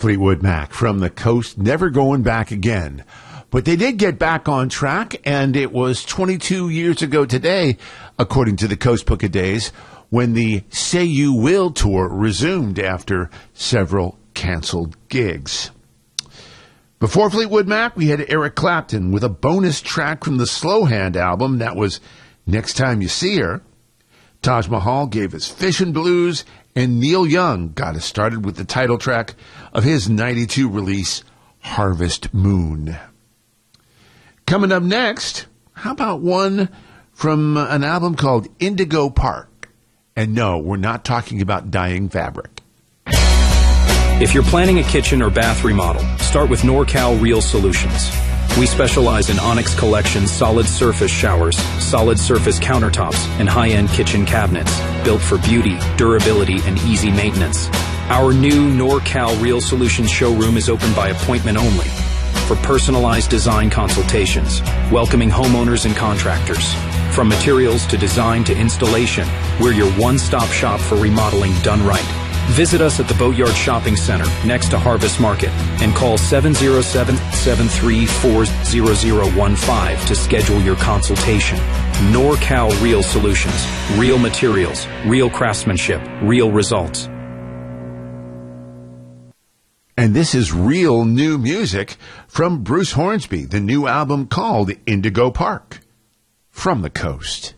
Fleetwood Mac, From the Coast, never going back again. But they did get back on track, and it was 22 years ago today, according to the Coast Book of Days, when the Say You Will tour resumed after several canceled gigs. Before Fleetwood Mac, we had Eric Clapton with a bonus track from the Slow Hand album. That was Next Time You See Her. Taj Mahal gave us Fishin' Blues, and Neil Young got us started with the title track of his 92 release, Harvest Moon. Coming up next, how about one from an album called Indigo Park? And no, we're not talking about dyeing fabric. If you're planning a kitchen or bath remodel, start with NorCal Real Solutions. We specialize in Onyx Collection solid surface showers, solid surface countertops, and high-end kitchen cabinets, built for beauty, durability, and easy maintenance. Our new NorCal Real Solutions showroom is open by appointment only for personalized design consultations, welcoming homeowners and contractors. From materials to design to installation, we're your one-stop shop for remodeling done right. Visit us at the Boatyard Shopping Center next to Harvest Market and call 707-734-0015 to schedule your consultation. NorCal Real Solutions. Real materials, real craftsmanship, real results. And this is real new music from Bruce Hornsby, the new album called Indigo Park, From the Coast.